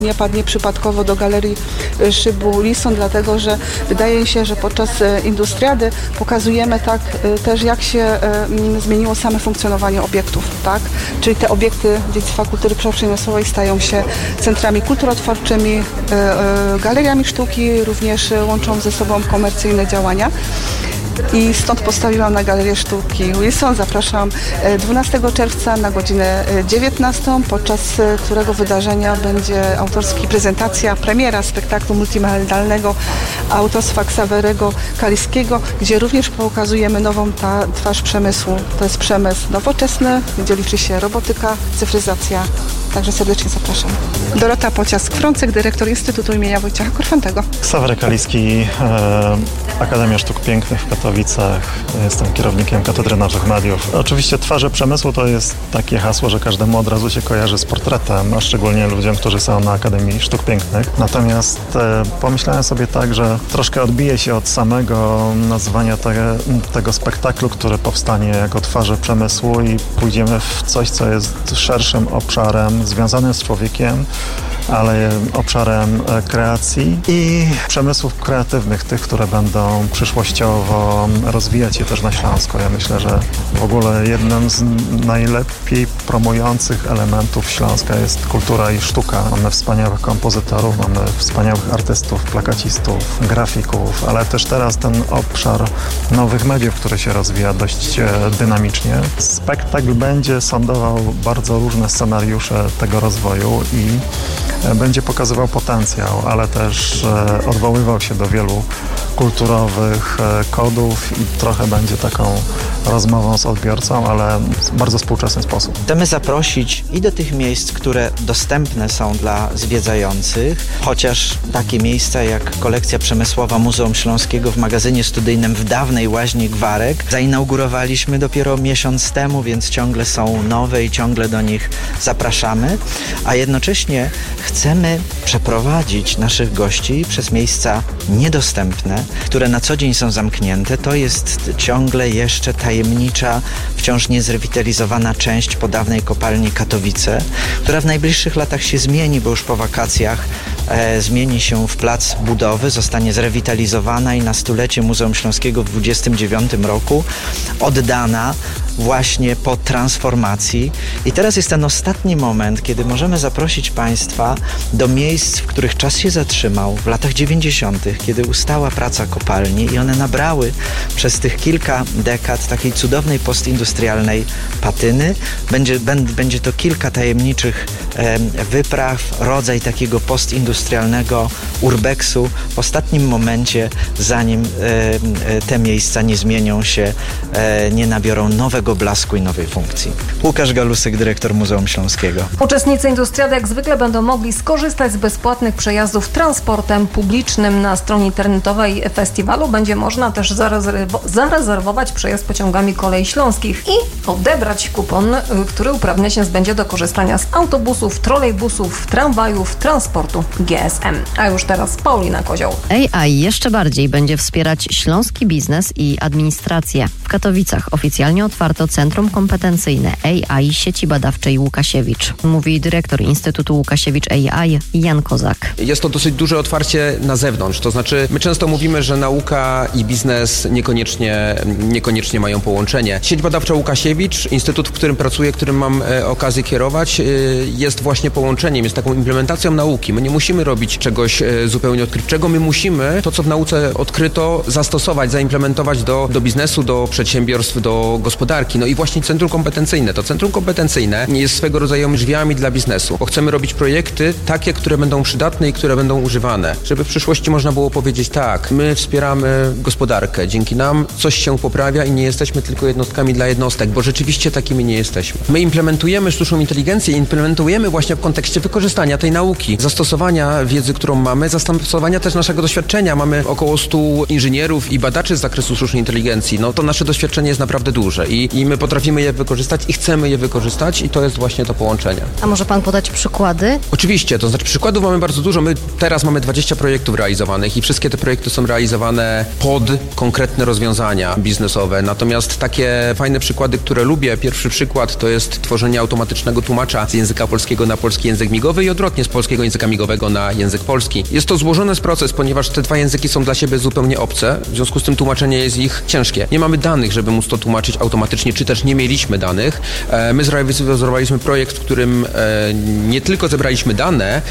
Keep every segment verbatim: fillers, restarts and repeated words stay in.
Nie padł nieprzypadkowo do Galerii Szybu Lisson, dlatego że wydaje mi się, że podczas Industriady pokazujemy tak też, jak się zmieniło same funkcjonowanie obiektów, tak? Czyli te obiekty dziedzictwa kultury przemysłowej stają się centrami kulturotwórczymi, galeriami sztuki, również łączą ze sobą komercyjne działania. I stąd postawiłam na Galerię Sztuki Wilson. Zapraszam dwunastego czerwca na godzinę dziewiętnastą, podczas którego wydarzenia będzie autorski prezentacja, premiera spektaklu multimedialnego autorstwa Ksawerego Kaliskiego, gdzie również pokazujemy nową ta, twarz przemysłu. To jest przemysł nowoczesny, gdzie liczy się robotyka, cyfryzacja. Także serdecznie zapraszam. Dorota Pociask-Frącek, dyrektor Instytutu imienia Wojciecha Korfantego. Ksawery Kaliski, e, Akademia Sztuk Pięknych w Katowicach. Jestem kierownikiem Katedry Nowych Mediów. Oczywiście twarze przemysłu to jest takie hasło, że każdemu od razu się kojarzy z portretem, a szczególnie ludziom, którzy są na Akademii Sztuk Pięknych. Natomiast e, pomyślałem sobie tak, że troszkę odbije się od samego nazwania te, tego spektaklu, który powstanie jako twarze przemysłu i pójdziemy w coś, co jest szerszym obszarem związanym z człowiekiem, ale obszarem kreacji i przemysłów kreatywnych, tych, które będą przyszłościowo rozwijać się też na Śląsku. Ja myślę, że w ogóle jednym z najlepiej promujących elementów Śląska jest kultura i sztuka. Mamy wspaniałych kompozytorów, mamy wspaniałych artystów, plakacistów, grafików, ale też teraz ten obszar nowych mediów, który się rozwija dość dynamicznie. Spektakl będzie sondował bardzo różne scenariusze tego rozwoju i będzie pokazywał potencjał, ale też e, odwoływał się do wielu kulturowych e, kodów i trochę będzie taką rozmową z odbiorcą, ale w bardzo współczesny sposób. Chcemy zaprosić i do tych miejsc, które dostępne są dla zwiedzających, chociaż takie miejsca jak kolekcja przemysłowa Muzeum Śląskiego w magazynie studyjnym w dawnej Łaźni Gwarek zainaugurowaliśmy dopiero miesiąc temu, więc ciągle są nowe i ciągle do nich zapraszamy, a jednocześnie chcemy przeprowadzić naszych gości przez miejsca niedostępne, które na co dzień są zamknięte. To jest ciągle jeszcze tajemnicza, wciąż niezrewitalizowana część po dawnej kopalni Katowice, która w najbliższych latach się zmieni, bo już po wakacjach e, zmieni się w plac budowy, zostanie zrewitalizowana i na stulecie Muzeum Śląskiego w dwudziestym dziewiątym roku oddana właśnie po transformacji. I teraz jest ten ostatni moment, kiedy możemy zaprosić Państwa do miejsc, w których czas się zatrzymał w latach dziewięćdziesiątych, kiedy ustała praca kopalni i one nabrały przez tych kilka dekad takiej cudownej postindustrialnej patyny. Będzie, będzie to kilka tajemniczych e, wypraw, rodzaj takiego postindustrialnego urbexu w ostatnim momencie, zanim e, te miejsca nie zmienią się, e, nie nabiorą nowego blasku i nowej funkcji. Łukasz Galusek, dyrektor Muzeum Śląskiego. Uczestnicy Industriady jak zwykle będą mogli skorzystać z bezpłatnych przejazdów transportem publicznym. Na stronie internetowej festiwalu będzie można też zarezerwo- zarezerwować przejazd pociągami kolei śląskich i odebrać kupon, który uprawnia się będzie do korzystania z autobusów, trolejbusów, tramwajów, transportu G S M. A już teraz Paulina Kozioł. A I jeszcze bardziej będzie wspierać śląski biznes i administrację. W Katowicach oficjalnie otwarto Centrum Kompetencyjne A I Sieci Badawczej Łukasiewicz. Mówi dyrektor Instytutu Łukasiewicz A I Jan Kozak. Jest to dosyć duże otwarcie na zewnątrz, to znaczy my często mówimy, że nauka i biznes niekoniecznie, niekoniecznie mają połączenie. Sieć Badawcza Łukasiewicz, instytut, w którym pracuję, którym mam e, okazję kierować, e, jest właśnie połączeniem, jest taką implementacją nauki. My nie musimy robić czegoś e, zupełnie odkrywczego, my musimy to, co w nauce odkryto, zastosować, zaimplementować do, do biznesu, do przedsiębiorstw, do gospodarki. No i właśnie Centrum Kompetencyjne. To Centrum Kompetencyjne jest swego rodzaju drzwiami dla biznesu, bo chcemy robić projekty takie, które będą przydatne i które będą używane, żeby w przyszłości można było powiedzieć tak, my wspieramy gospodarkę, dzięki nam coś się poprawia i nie jesteśmy tylko jednostkami dla jednostek, bo rzeczywiście takimi nie jesteśmy. My implementujemy sztuczną inteligencję, implementujemy właśnie w kontekście wykorzystania tej nauki, zastosowania zastosowania wiedzy, którą mamy, zastosowania też naszego doświadczenia. Mamy około stu inżynierów i badaczy z zakresu sztucznej inteligencji. No to nasze doświadczenie jest naprawdę duże i, i my potrafimy je wykorzystać i chcemy je wykorzystać i to jest właśnie to połączenie. A może pan podać przykłady? Oczywiście, to znaczy przykładów mamy bardzo dużo. My teraz mamy dwadzieścia projektów realizowanych i wszystkie te projekty są realizowane pod konkretne rozwiązania biznesowe. Natomiast takie fajne przykłady, które lubię, pierwszy przykład to jest tworzenie automatycznego tłumacza z języka polskiego na polski język migowy i odwrotnie z polskiego języka migowego na język polski. Jest to złożony proces, ponieważ te dwa języki są dla siebie zupełnie obce, w związku z tym tłumaczenie jest ich ciężkie. Nie mamy danych, żeby móc to tłumaczyć automatycznie, czy też nie mieliśmy danych. My zrealizowaliśmy projekt, w którym nie tylko zebraliśmy dane,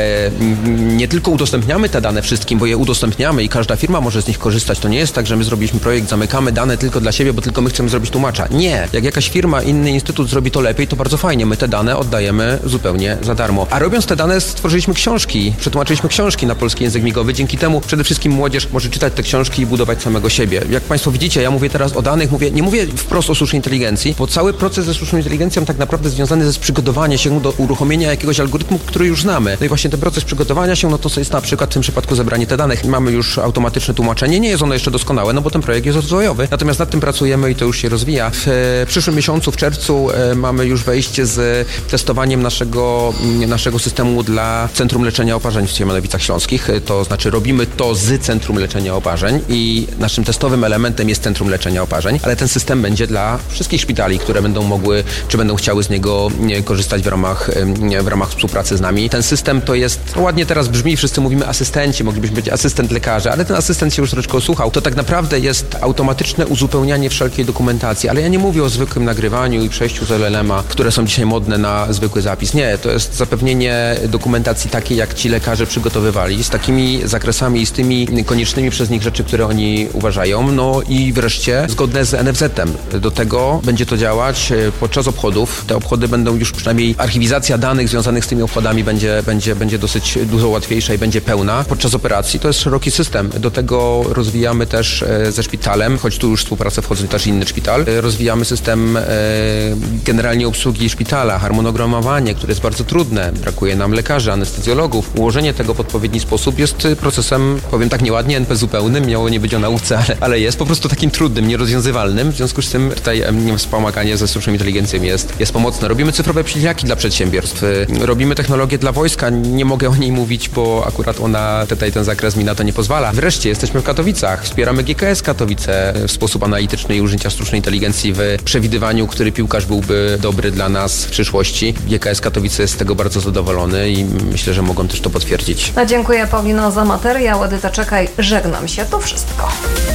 nie tylko udostępniamy te dane wszystkim, bo je udostępniamy i każda firma może z nich korzystać. To nie jest tak, że my zrobiliśmy projekt, zamykamy dane tylko dla siebie, bo tylko my chcemy zrobić tłumacza. Nie. Jak jakaś firma, inny instytut zrobi to lepiej, to bardzo fajnie. My te dane oddajemy zupełnie za darmo. A robiąc te dane stworzyliśmy książki, przetłumaczyliśmy książki na polski język migowy. Dzięki temu przede wszystkim młodzież może czytać te książki i budować samego siebie. Jak Państwo widzicie, ja mówię teraz o danych, mówię, nie mówię wprost o sztucznej inteligencji, bo cały proces ze sztuczną inteligencją tak naprawdę związany jest z przygotowaniem się do uruchomienia jakiegoś algorytmu, który już znamy. No i właśnie ten proces przygotowania się, no to jest na przykład w tym przypadku zebranie te danych. Mamy już automatyczne tłumaczenie. Nie jest ono jeszcze doskonałe, no bo ten projekt jest rozwojowy. Natomiast nad tym pracujemy i to już się rozwija. W przyszłym miesiącu, w czerwcu, mamy już wejście z testowaniem naszego, naszego systemu dla Centrum Leczenia Oparzeń w Siemianowicach Śląskich. To znaczy robimy to z Centrum Leczenia Oparzeń i naszym testowym elementem jest Centrum Leczenia Oparzeń, ale ten system będzie dla wszystkich szpitali, które będą mogły, czy będą chciały z niego korzystać w ramach, w ramach współpracy z nami. Ten system to jest, no ładnie teraz brzmi, wszyscy mówimy asystenci, moglibyśmy być asystent lekarza, ale ten asystent się już troszeczkę osłuchał. To tak naprawdę jest automatyczne uzupełnianie wszelkiej dokumentacji, ale ja nie mówię o zwykłym nagrywaniu i przejściu z L L M-a, które są dzisiaj modne na zwykły zapis. Nie, to jest zapewnienie dokumentacji takiej, jak ci lekarze przygotowywali, z takimi zakresami i z tymi koniecznymi przez nich rzeczy, które oni uważają. No i wreszcie zgodne z N F Z-em. Do tego będzie to działać podczas obchodów. Te obchody będą już przynajmniej archiwizacja danych związanych z tymi obchodami będzie, będzie, będzie dosyć dużo łatwiejsza i będzie pełna. Podczas operacji to jest szeroki system. Do tego rozwijamy też ze szpitalem, choć tu już współpracę wchodzą też inny szpital. Rozwijamy system generalnie obsługi szpitala, harmonogramowanie, które jest bardzo trudne. Brakuje nam lekarzy, anestezjologów. Ułożenie tego w odpowiedni sposób jest procesem, powiem tak nieładnie, N P zupełnym. Miało nie być o nauce, ale, ale jest po prostu takim trudnym, nierozwiązywalnym. W związku z tym tutaj wspomaganie ze sztuczną inteligencją jest, jest pomocne. Robimy cyfrowe przydzielaki dla przedsiębiorstw. Robimy technologię dla wojska. Nie mogę o niej mówić, bo akurat ona, tutaj ten zakres mi na to nie pozwala. Wreszcie jesteśmy w Katowicach. Wspieramy G K S Katowice w sposób analityczny i użycia sztucznej inteligencji w przewidywaniu, który piłkarz byłby dobry dla nas w przyszłości. G K S Katowice jest z tego bardzo zadowolony i myślę, że mogą też to potwierdzić. A dziękuję, Paulino, za materiał. Edyta Czekaj, żegnam się. To wszystko.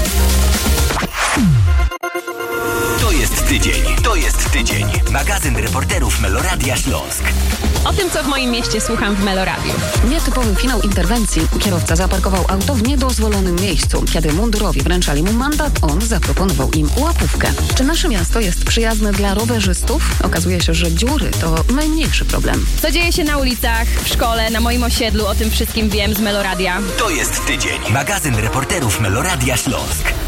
To jest tydzień. To jest tydzień. Magazyn reporterów Meloradia Śląsk. O tym, co w moim mieście słucham w Meloradiu. Nietypowy finał interwencji. Kierowca zaparkował auto w niedozwolonym miejscu. Kiedy mundurowi wręczali mu mandat, on zaproponował im łapówkę. Czy nasze miasto jest przyjazne dla rowerzystów? Okazuje się, że dziury to najmniejszy problem. Co dzieje się na ulicach, w szkole, na moim osiedlu, o tym wszystkim wiem z Meloradia. To jest tydzień. Magazyn reporterów Meloradia Śląsk.